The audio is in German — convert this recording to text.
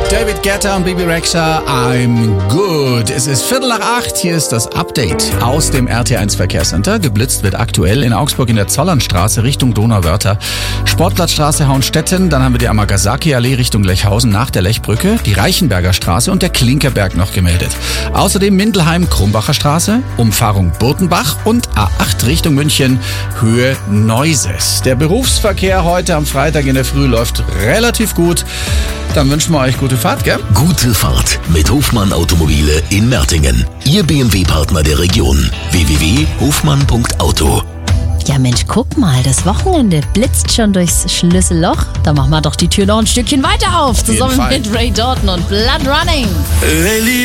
David Guetta und Bebe Rexha, I'm good. Es ist 7:45, hier ist das Update aus dem RT1 Verkehrscenter. Geblitzt wird aktuell in Augsburg in der Zollernstraße Richtung Donauwörter, Sportplatzstraße Hauenstetten, dann haben wir die Amagasaki-Allee Richtung Lechhausen nach der Lechbrücke, die Reichenberger Straße und der Klinkerberg noch gemeldet. Außerdem Mindelheim-Krumbacher Straße, Umfahrung Burtenbach und A8 Richtung München, Höhe Neuses. Der Berufsverkehr heute am Freitag in der Früh läuft relativ gut. Dann wünschen wir euch gute Fahrt, gell? Gute Fahrt mit Hofmann Automobile in Mertingen. Ihr BMW-Partner der Region. www.hofmann.auto. Ja Mensch, guck mal, das Wochenende blitzt schon durchs Schlüsselloch. Da machen wir doch die Tür noch ein Stückchen weiter auf. Zusammen mit Ray Dalton und Blood Running.